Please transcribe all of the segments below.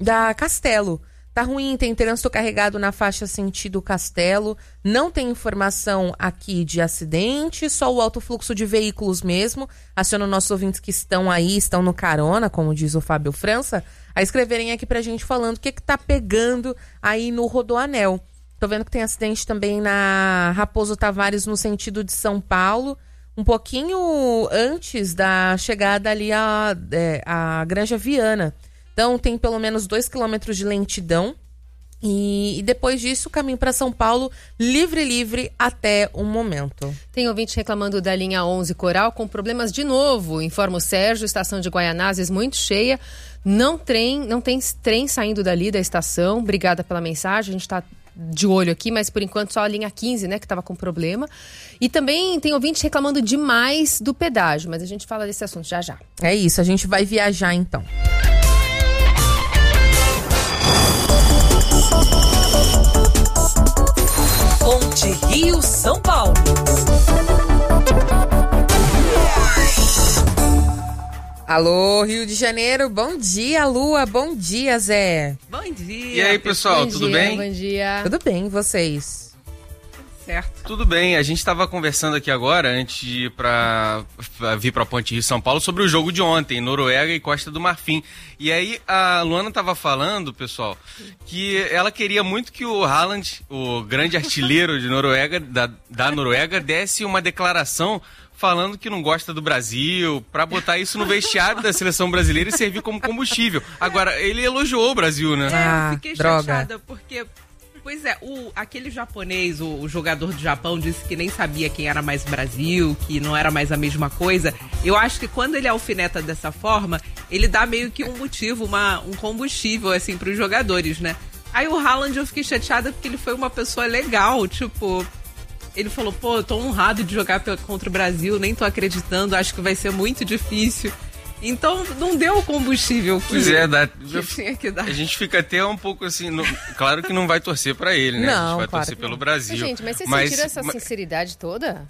da Castelo. Tá ruim, tem trânsito carregado na faixa sentido Castelo, não tem informação aqui de acidente, só o alto fluxo de veículos mesmo. Aciono nossos ouvintes que estão aí, estão no carona, como diz o Fábio França, a escreverem aqui pra gente falando o que tá pegando aí no Rodoanel. Tô vendo que tem acidente também na Raposo Tavares no sentido de São Paulo, um pouquinho antes da chegada ali a Granja Viana. Então, tem pelo menos 2 quilômetros de lentidão. E depois disso, o caminho para São Paulo, livre até o momento. Tem ouvinte reclamando da linha 11 Coral com problemas de novo. Informa o Sérgio, estação de Guaianazes muito cheia. Não tem trem saindo dali da estação. Obrigada pela mensagem. A gente está de olho aqui, mas por enquanto só a linha 15, né, que estava com problema. E também tem ouvinte reclamando demais do pedágio, mas a gente fala desse assunto já. É isso, a gente vai viajar então. Ponte Rio-São Paulo. Alô, Rio de Janeiro, bom dia, Lua, bom dia, Zé. Bom dia. E aí, pessoal, tudo bem? Bom dia. Tudo bem, e vocês? Certo. Tudo bem, a gente estava conversando aqui agora, antes de vir para a Ponte Rio-São Paulo, sobre o jogo de ontem, Noruega e Costa do Marfim. E aí a Luana estava falando, pessoal, que ela queria muito que o Haaland, o grande artilheiro de Noruega, da Noruega, desse uma declaração falando que não gosta do Brasil, para botar isso no vestiário da seleção brasileira e servir como combustível. Agora, ele elogiou o Brasil, né? Eu fiquei chateada porque... Pois é, aquele japonês, o jogador do Japão, disse que nem sabia quem era mais Brasil, que não era mais a mesma coisa. Eu acho que quando ele alfineta dessa forma, ele dá meio que um motivo, um combustível, assim, pros jogadores, né? Aí o Haaland, eu fiquei chateada porque ele foi uma pessoa legal, tipo... Ele falou, pô, eu tô honrado de jogar contra o Brasil, nem tô acreditando, acho que vai ser muito difícil. Então, não deu o combustível que, pois é, que tinha que dar. A gente fica até um pouco assim... claro que não vai torcer pra ele, né? Não, a gente vai claro torcer pelo Brasil. Gente, mas vocês sentiram essa sinceridade toda?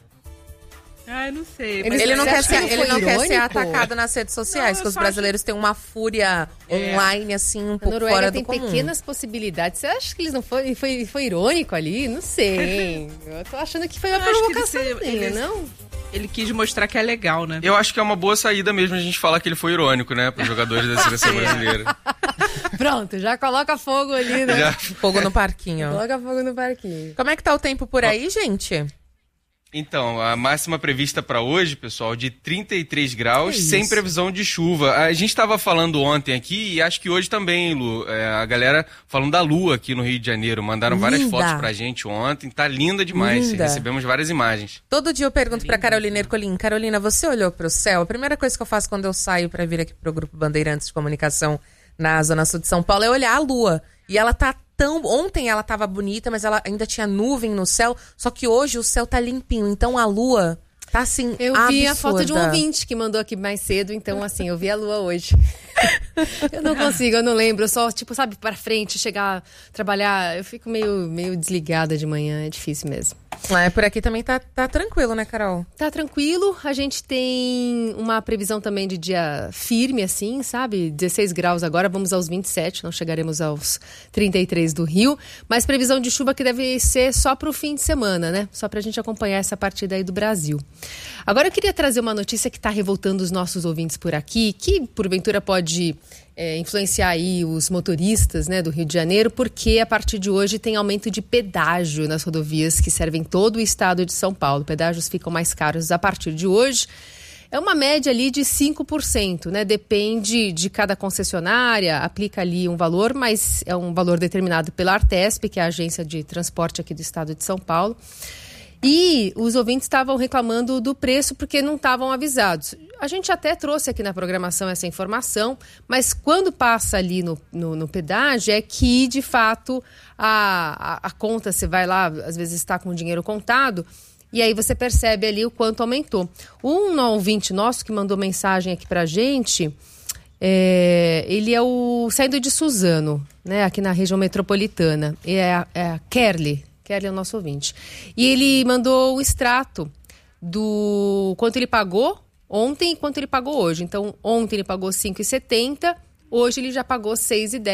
Ah, eu não sei. Ele não quer ser irônico? atacado nas redes sociais, que os brasileiros têm uma fúria online, assim, um pouco Noruega fora do tem comum. pequenas possibilidades. Você acha que eles não foi irônico ali? Não sei. Eu tô achando que foi uma provocação dele, não? Ele quis mostrar que é legal, né? Eu acho que é uma boa saída mesmo a gente falar que ele foi irônico, né? Para os jogadores da seleção brasileira. Pronto, já coloca fogo ali, né? Fogo no parquinho. Coloca fogo no parquinho. Como é que tá o tempo por aí, gente? Então, a máxima prevista para hoje, pessoal, de 33 graus, sem previsão de chuva. A gente estava falando ontem aqui, e acho que hoje também, Lu, a galera falando da lua aqui no Rio de Janeiro. Mandaram várias fotos pra gente ontem. Tá linda demais. Linda. Recebemos várias imagens. Todo dia eu pergunto pra Carolina Ercolim, Carolina, você olhou pro céu? A primeira coisa que eu faço quando eu saio pra vir aqui pro Grupo Bandeirantes de Comunicação na Zona Sul de São Paulo é olhar a lua. E ela tá ontem ela tava bonita, mas ela ainda tinha nuvem no céu, só que hoje o céu tá limpinho, então a lua tá assim, eu absurda. Vi a foto de um ouvinte que mandou aqui mais cedo, então assim, eu vi a lua hoje. Eu não consigo, eu não lembro, eu só, tipo, sabe, pra frente, chegar, trabalhar, eu fico meio desligada de manhã, é difícil mesmo. Por aqui também tá tranquilo, né, Carol? Tá tranquilo, a gente tem uma previsão também de dia firme, assim, sabe? 16 graus agora, vamos aos 27, não chegaremos aos 33 do Rio, mas previsão de chuva que deve ser só pro fim de semana, né? Só pra gente acompanhar essa partida aí do Brasil. Agora eu queria trazer uma notícia que tá revoltando os nossos ouvintes por aqui, que porventura pode influenciar aí os motoristas, né, do Rio de Janeiro, porque a partir de hoje tem aumento de pedágio nas rodovias que servem todo o estado de São Paulo. Pedágios ficam mais caros a partir de hoje. É uma média ali de 5%, né? Depende de cada concessionária, aplica ali um valor, mas é um valor determinado pela Artesp, que é a agência de transporte aqui do estado de São Paulo. E os ouvintes estavam reclamando do preço porque não estavam avisados. A gente até trouxe aqui na programação essa informação, mas quando passa ali no pedágio é que, de fato, a conta, você vai lá, às vezes está com o dinheiro contado, e aí você percebe ali o quanto aumentou. Um ouvinte nosso que mandou mensagem aqui pra gente, ele é saindo de Suzano, né, aqui na região metropolitana, é a Kerly é o nosso ouvinte. E ele mandou o extrato do quanto ele pagou ontem e quanto ele pagou hoje. Então, ontem ele pagou R$ 5,70, hoje ele já pagou R$ 6,10.